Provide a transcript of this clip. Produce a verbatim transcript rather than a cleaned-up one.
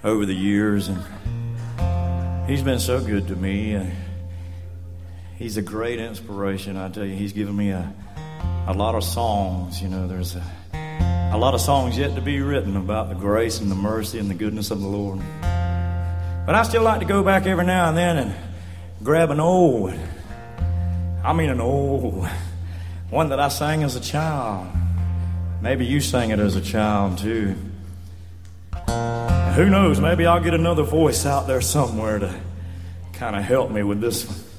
over the years, and he's been so good to me. Uh, he's a great inspiration. I tell you, he's given me a a lot of songs. You know, there's a, a lot of songs yet to be written about the grace and the mercy and the goodness of the Lord. But I still like to go back every now and then and grab an old, I mean an old one that I sang as a child. Maybe you sang it as a child too. Who knows, maybe I'll get another voice out there somewhere to kind of help me with this one.